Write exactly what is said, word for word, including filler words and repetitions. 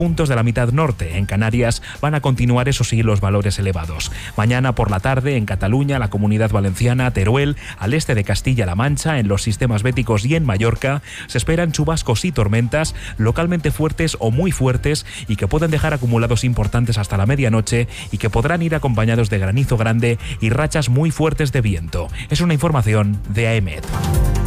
puntos de la mitad norte. En Canarias van a continuar, eso sí, los valores elevados. Mañana por la tarde en Cataluña, la Comunidad Valenciana, Teruel, al este de Castilla-La Mancha, en los sistemas béticos y en Mallorca, se esperan chubascos y tormentas localmente fuertes o muy fuertes y que pueden dejar acumulados importantes hasta la medianoche y que podrán ir acompañados de granizo grande y rachas muy fuertes de viento. Es una información de AEMET.